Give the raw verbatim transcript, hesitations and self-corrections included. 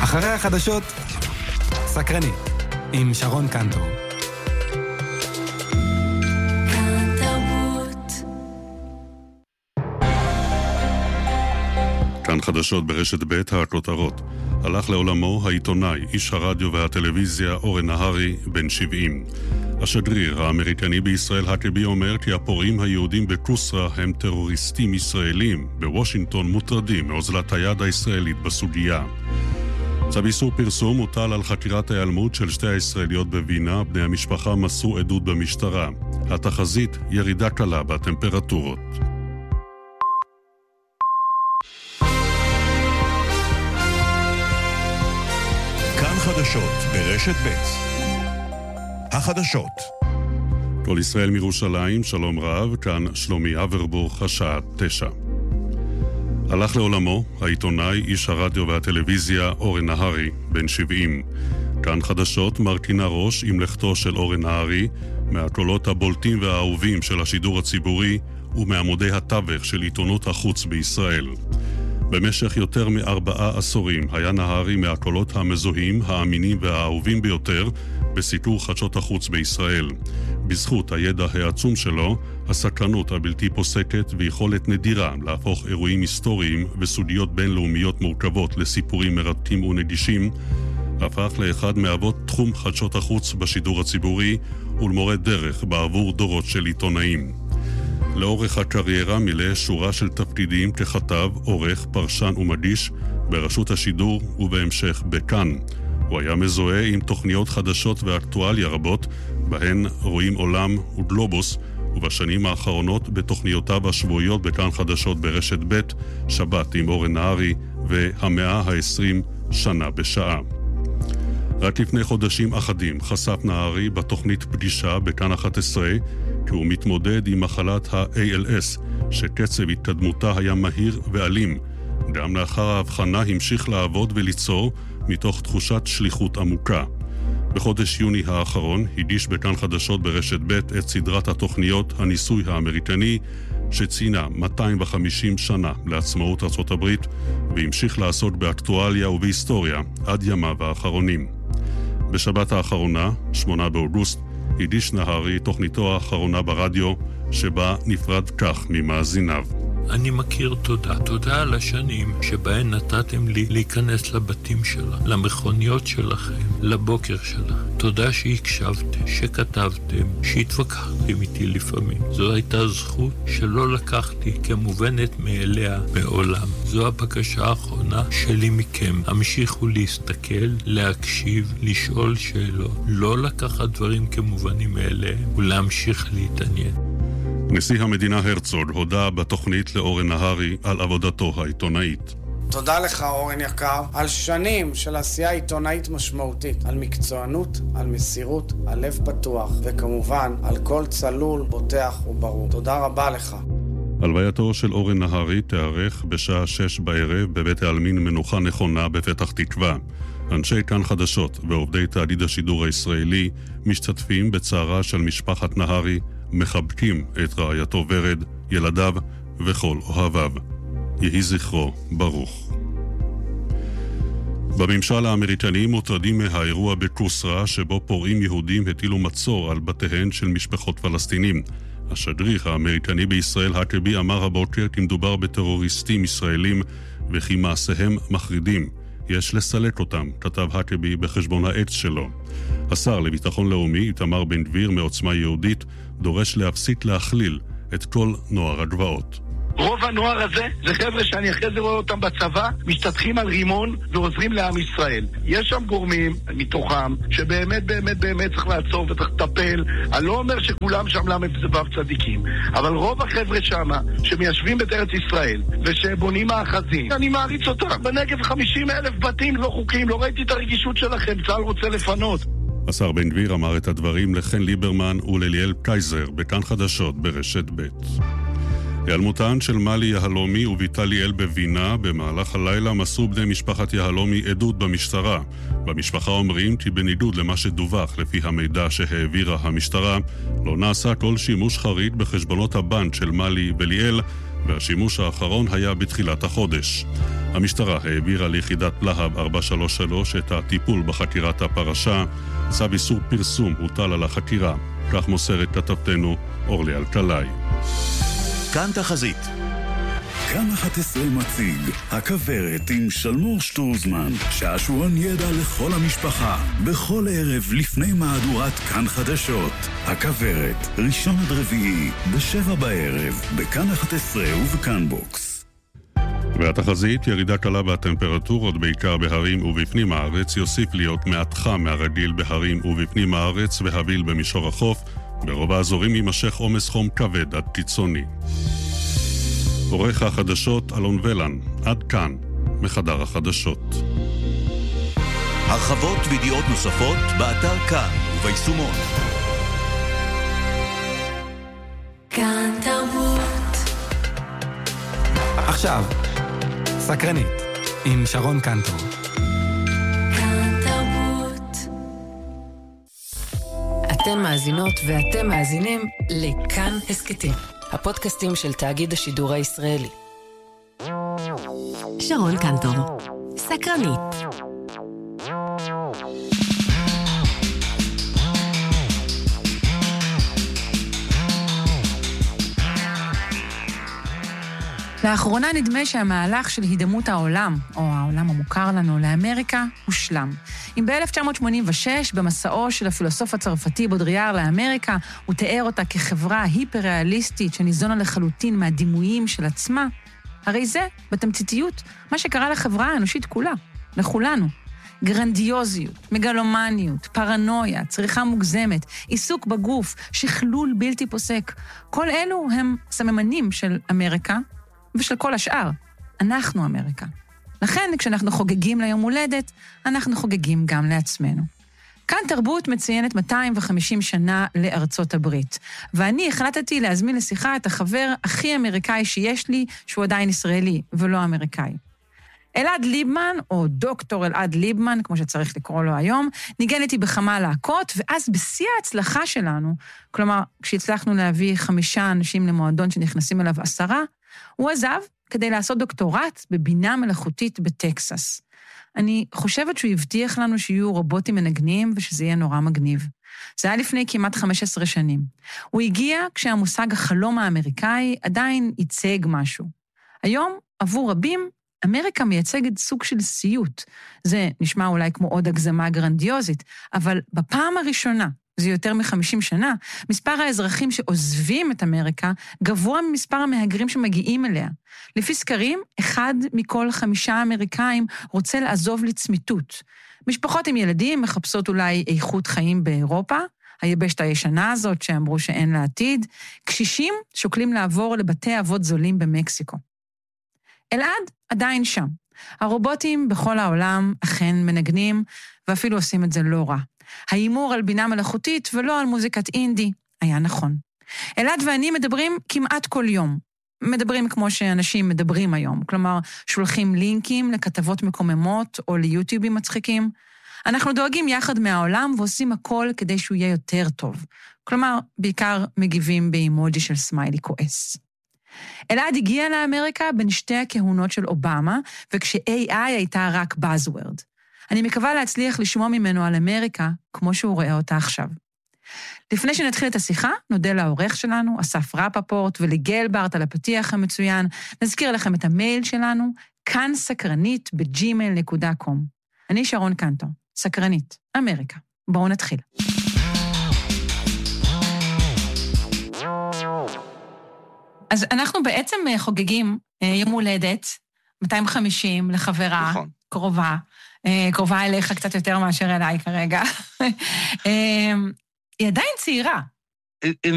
אחרי החדשות, סקרני, עם שרון קנטור. כאן חדשות ברשת ב' הכותרות. הלך לעולמו העיתונאי, איש הרדיו והטלוויזיה אורן נהרי, בן שבעים. השגריר האמריקני בישראל האקבי אומר כי הפורעים היהודים בקוסרה הם טרוריסטים ישראלים. בוושינגטון מוטרדים מאוזלת היד הישראלית בסוגיה. צו איסור פרסום הוטל על חקירת ההיעלמות של שתי הישראליות בווינה. בני המשפחה מסרו עדות במשטרה. התחזית, ירידה קלה בטמפרטורות. כאן חדשות ברשת ב'. החדשות. כל ישראל מירושלים, שלום רב, כאן שלומי אברבוך, השעה תשע. הלך לעולמו העיתונאי, איש הרדיו והטלוויזיה אורן נהרי, בן שבעים. כאן חדשות מרכינה ראש עם לכתו של אורן נהרי, מהקולות הבולטים והאהובים של השידור הציבורי ומעמודי התווך של עיתונות החוץ בישראל. במשך יותר מארבעה עשורים היה נהרי מהקולות המזוהים, האמינים והאהובים ביותר בסיקור חדשות החוץ בישראל. בזכות הידע העצום שלו, הסקרנות הבלתי פוסקת ויכולת נדירה להפוך אירועים היסטוריים וסוגיות בינלאומיות מורכבות לסיפורים מרתקים ונגישים, הפך לאחד מאבות תחום חדשות החוץ בשידור הציבורי ולמורה דרך בעבור דורות של עיתונאים. לאורך הקריירה מילא שורה של תפקידים ככתב, עורך, פרשן ומגיש ברשות השידור ובהמשך בכאן. הוא היה מזוהה עם תוכניות חדשות ואקטואליה רבות, בהן רואים עולם וגלובוס, ובשנים האחרונות בתוכניותיו השבועיות בכאן חדשות ברשת ב', שבת עם אורן נהרי והמאה ה-עשרים שנה בשעה. רק לפני חודשים אחדים חשף נהרי בתוכנית פגישה בכאן אחת עשרה כי הוא מתמודד עם מחלת ה-איי אל אס, שקצב התקדמותה היה מהיר ואלים. גם לאחר ההבחנה המשיך לעבוד וליצור מתוך תחושת שליחות עמוקה. בחודש יוני האחרון הגיש בכאן חדשות ברשת ב' את סדרת התוכניות הניסוי האמריקני, שציינה מאתיים וחמישים שנה לעצמאות ארצות הברית, והמשיך לעסוק באקטואליה ובהיסטוריה עד ימיו האחרונים. בשבת האחרונה, שמונה באוגוסט, הגיש נהרי תוכניתו האחרונה ברדיו, שבה נפרד כך ממאזיניו. אני מכיר תודה. תודה על השנים שבהן נתתם לי להיכנס לבתים שלה, למכוניות שלכם, לבוקר שלה. תודה שהקשבתם, שכתבתם, שהתווכחתם איתי לפעמים. זו הייתה זכות שלא לקחתי כמובנת מאליה מעולם. זו הבקשה האחרונה שלי מכם. המשיכו להסתכל, להקשיב, לשאול שאלות, לא לקחת דברים כמובנים מאליהם ולהמשיך להתעניין. נשיא המדינה הרצוג הודע בתוכנית לאורן נהרי על עבודתו העיתונאית. תודה לך אורן יקר על שנים של עשייה עיתונאית משמעותית, על מקצוענות, על מסירות, על לב פתוח וכמובן על כל צלול, בוטח וברור. תודה רבה לך. הלווייתו של אורן נהרי תארך בשעה שש בערב בבית העלמין מנוחה נכונה בפתח תקווה. אנשי כאן חדשות ועובדי תאגיד השידור הישראלי משתתפים בצערה של משפחת נהרי, מחבקים את רעייתו ורד, ילדיו וכל אוהביו. יהי זכרו ברוך. בממשל האמריקני מוטרדים מהאירוע בקוסרה, שבו פורעים יהודים הטילו מצור על בתיהן של משפחות פלסטינים. השגריר האמריקני בישראל האקבי אמר הבוקר כי מדובר בטרוריסטים ישראלים וכי מעשיהם מחרידים. יש לסלק אותם, כתב האקבי בחשבון העץ שלו. השר לביטחון לאומי, איתמר בן גביר מעוצמה יהודית, דורש להפסיק להכליל את כל נוער הגבעות. רוב הנוער הזה זה חבר'ה שאני אחרי זה רואה אותם בצבא, משתתחים על רימון ועוזרים לעם ישראל. יש שם גורמים מתוכם שבאמת באמת באמת צריך לעצור וצריך לטפל. אני לא אומר שכולם שם למבזבב צדיקים, אבל רוב החבר'ה שם שמיישבים בארץ ישראל ושבונים מאחזים, אני מעריץ אותם. בנגב חמישים אלף בתים לא חוקיים, לא ראיתי את הרגישות שלכם, צה"ל רוצה לפנות. השר בן גביר אמר את הדברים לחן ליברמן ולליאל קייזר בכאן חדשות ברשת ב'. היעלמותן של מלי יהלומי וביתה ליאל בווינה. במהלך הלילה מסרו בני משפחת יהלומי עדות במשטרה. במשפחה אומרים כי בניגוד למה שדווח לפי המידע שהעבירה המשטרה, לא נעשה כל שימוש חריג בחשבונות הבנק של מלי וליאל, והשימוש האחרון היה בתחילת החודש. המשטרה העבירה ליחידת להב ארבע שלוש שלוש את הטיפול בחקירת הפרשה. צו איסור פרסום הוטל על החקירה. כך מוסרת כתבתנו אורלי אלקלעי. כאן תחזית. כאן אחת עשרה מציג, הכוורת עם שלמור שטרוזמן, שעשועון ידע לכל המשפחה, בכל ערב לפני מהדורת כאן חדשות. הכוורת, ראשון עד רביעי, בשבע בערב, בכאן אחת עשרה ובכאן בוקס. והתחזית, ירידה קלה בטמפרטורות בעיקר בהרים ובפנים הארץ, יוסיף להיות מעט חם מהרגיל בהרים ובפנים הארץ והביל במישור החוף. ברוב האזורים יימשך עומס חום כבד עד קיצוני. עורך החדשות אלון ולן, עד כאן, מחדר החדשות. הרחבות וידיעות נוספות באתר כאן וביישומון. כאן תרבות. עכשיו, סקרנית, עם שרון קנטור. כאן תרבות. אתן מאזינות ואתם מאזינים לכאן הסקטים. הפודקאסטים של תאגיד השידור הישראלי. שרון קנטור, סקרנית. לאחרונה נדמה שהמהלך של הידמות העולם, או העולם המוכר לנו, לאמריקה, הושלם. אם ב-אלף תשע מאות שמונים ושש, במסעו של הפילוסוף הצרפתי בודריאר לאמריקה, הוא תיאר אותה כחברה היפר-ריאליסטית שניזונה לחלוטין מהדימויים של עצמה, הרי זה, בתמציתיות, מה שקרה לחברה האנושית כולה, לכולנו. גרנדיוזיות, מגלומניות, פרנויה, צריכה מוגזמת, עיסוק בגוף, שכלול בלתי פוסק. כל אלו הם סממנים של אמריקה, ושל כל השאר. אנחנו אמריקה. לכן, כשאנחנו חוגגים ליום הולדת, אנחנו חוגגים גם לעצמנו. כאן תרבות מציינת מאתיים וחמישים שנה לארצות הברית, ואני החלטתי להזמין לשיחה את החבר הכי אמריקאי שיש לי, שהוא עדיין ישראלי ולא אמריקאי. אלעד ליבמן, או דוקטור אלעד ליבמן, כמו שצריך לקרוא לו היום, ניגן איתי בכמה להקות, ואז בשיא ההצלחה שלנו, כלומר, כשהצלחנו להביא חמישה אנשים למועדון שנכנסים אליו עשרה, הוא עזב כדי לעשות דוקטורט בבינה מלאכותית בטקסס. אני חושבת שהוא הבטיח לנו שיהיו רובוטים מנגנים ושזה יהיה נורא מגניב. זה היה לפני כמעט חמש עשרה שנים. הוא הגיע כשהמושג החלום האמריקאי עדיין ייצג משהו. היום, עבור רבים, אמריקה מייצגת סוג של סיוט. זה נשמע אולי כמו עוד הגזמה גרנדיוזית, אבל בפעם הראשונה, זה יותר מ-חמישים שנה, מספר האזרחים שעוזבים את אמריקה גבוה ממספר המהגרים שמגיעים אליה. לפי סקרים, אחד מכל חמישה אמריקאים רוצה לעזוב לצמיתות. משפחות עם ילדים מחפשות אולי איכות חיים באירופה, היבשת הישנה הזאת שאמרו שאין לה עתיד, קשישים שוקלים לעבור לבתי אבות זולים במקסיקו. אלעד עדיין שם. הרובוטים בכל העולם אכן מנגנים, ואפילו עושים את זה לא רע. האימור על בינה מלאכותית ולא על מוזיקת אינדי היה נכון. אלעד ואני מדברים כמעט כל יום. מדברים כמו שאנשים מדברים היום, כלומר שולחים לינקים לכתבות מקוממות או ליוטיובים מצחיקים. אנחנו דואגים יחד מהעולם ועושים הכל כדי שהוא יהיה יותר טוב. כלומר, בעיקר מגיבים באימוג'י של סמיילי כועס. אלעד הגיע לאמריקה בין שתי הכהונות של אובמה, וכש-איי איי הייתה רק Buzzword. אני מקווה להצליח לשמוע ממנו על אמריקה, כמו שהוא רואה אותה עכשיו. לפני שנתחיל את השיחה, נודה לעורך שלנו, אסף רפפורט, ולגלברט על הפתיח המצוין. נזכיר לכם את המייל שלנו, כאן סקרנית בג'ימייל נקודה קום. אני שרון קנטור, סקרנית, אמריקה. בואו נתחיל. אז אנחנו בעצם חוגגים יום הולדת, מאתיים וחמישים לחברה, נכון. קרובה, קרובה אליך קצת יותר מאשר אליי כרגע. היא עדיין צעירה.